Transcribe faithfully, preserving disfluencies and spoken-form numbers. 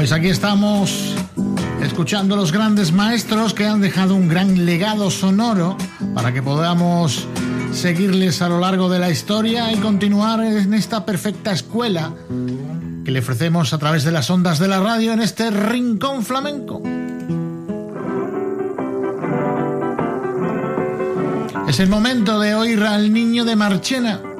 Pues aquí estamos escuchando los grandes maestros que han dejado un gran legado sonoro para que podamos seguirles a lo largo de la historia y continuar en esta perfecta escuela que le ofrecemos a través de las ondas de la radio en este rincón flamenco. Es el momento de oír al Niño de Marchena.